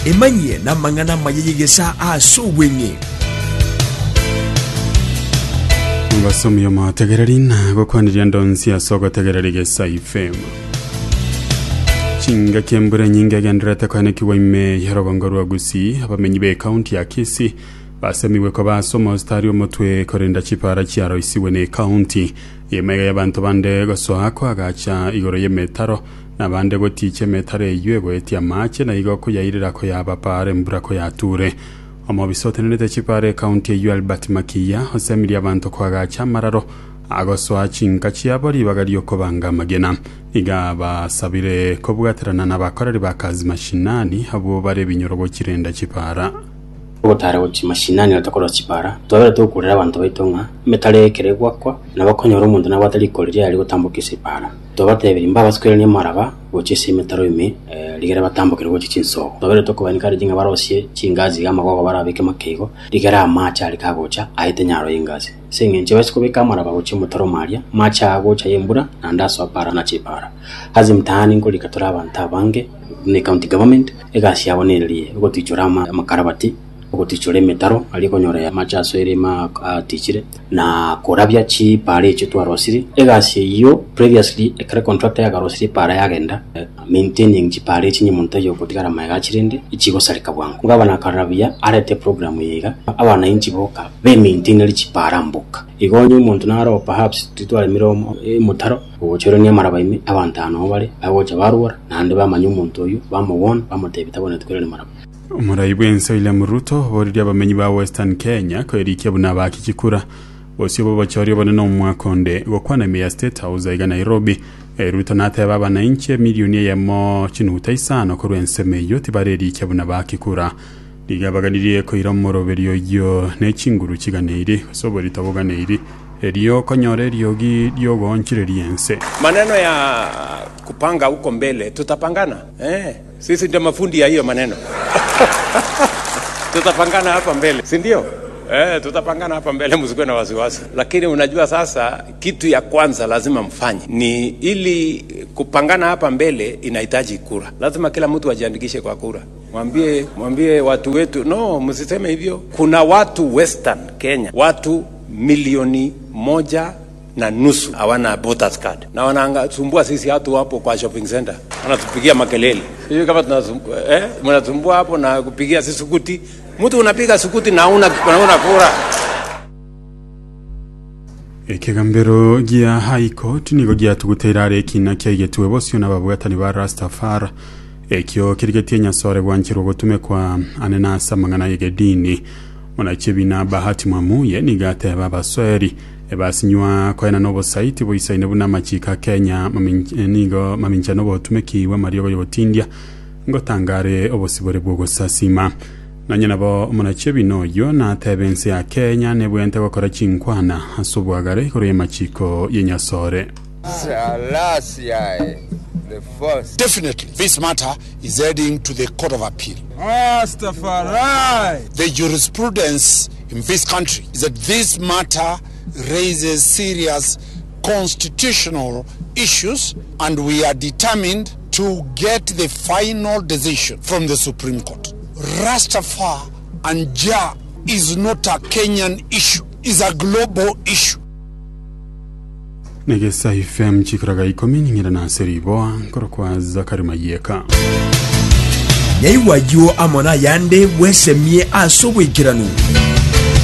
emanye na mangana mayegesa asobwenye basomi yo mategererina gokwanirya ndonsi asogo tegererigesa ifem chinga kembure nyinga gendrete kwane kiwaime yarobongorwa gusi abamenyi be county ya Kisii basemiwe ko basomo stari omutwe korenda chipara chiaro isiwe ne county yemega yabantu bande gosoha ko agacha igoro yemetaro nabande gotiche metare yego etia mache na igo ko yairira ko yabapare mbura ko yature omobisote nete chipare county ya Albert Makia osemiri abantu ko agacha mararo agosoha chinga chiabori bagariyo ko banga magena iga basabire ko bwaterana nabakorari bakazi mashinani abo bare binyorogo kirenda chipara Otare ochi mashinani atakora chipara twabere tukurira abantu baitonga metale keregwa kwa nabakonyora umuntu nabatali korira ali gutambukisa ipara twabatebera imbaba skwere maraba gochise metaro ime ligera batambukira gochi chinso twabere tukubanika ringa barosie chingazi amagogo barabike makego ligera amacha ali kagocha ahite nyaro ingazi singenje basikubika maraba gochi mutaro maria macha agocha yembura nandaso apara na chipara hazi mtaani ngo likatora abantu abange ne county government egasi yabonererie gotichorama makarabati ogotichore metaro aliko nyora ya machaso erema tichire na korabya chi pare echo twarosiri egasi yo previously ekare contractor ya garosiri para yagenda maintaining chi pare chi nyimunta yo kotigara maga chirende ichigo salika bwangu ngabana karabya arete program yega abana inchi boka be maintain chi para mboka igonye umuntu naro perhaps titwale miromo mutaro ogochero ni maraba imi abantano bale abocha barura nande bamanyu umuntu oyu bamubona bamutebita bona twerere maraba Umuraibu enso ile muruto boriri abamenyi ba Western Kenya ko erike buna bakikikura bose bo bachori bone no mwakonde gokwana meya State House iga Nairobi ruto nate baba na inche milioni ya mo chinuta isano ko rwenseme yo tibareri ike buna bakikura diga baganiriye ko iramoroberio yo ne chinguru kiganeri so bori taboganeri eriyo konyore ryogi ryogonchire riense maneno ya kupanga huko mbele tutapangana sisi ndio mafundi ya hiyo maneno tutapangana hapa mbele si ndio tutapangana hapa mbele msikuwe na wasiwasi lakini unajua sasa kitu ya kwanza lazima mfanye ni ili kupangana hapa mbele inahitaji kura lazima kila mtu ajiandikishe kwa kura mwambie watu wetu no msiseme hivyo kuna watu Western Kenya watu 1.5 hawana voters card na wanasumbua sisi watu hapo kwa shopping center wanatupigia makelele hiyo kama tunasumbua mnasumbua hapo na kupigia sisi sukuti mtu unapiga sukuti na una kura ekegambero gia high court nigo gia tuguterare kina kyegetwe bosyo nababwatani ba Rastafari ekyo kirigetie nyasore bwanchiro gotume kwa anenasa mangana yegedini onachebina bahati mwamuye nigate babasweri ebasinywa kwa nobo site boisaine buna machika Kenya nigo mamincha nobo tumekiwe Mario yotindia ngotangare obosibore bwo sasima nanyana bo omunachebino yo na tebense ya Kenya nebwente gukora chinkwana asobwagare kore machiko yenyasore Definitely, this matter is heading to the Court of Appeal. The jurisprudence in this country is that this matter raises serious constitutional issues, and we are determined to get the final decision from the Supreme Court. Rastafari and Jah is not a Kenyan issue, it's a global issue. Negesa FM chikiraga ikomini ngira na seriboa korokwa Zakari Mayeka Yaiwajo amona yande wesemie asobwikiranu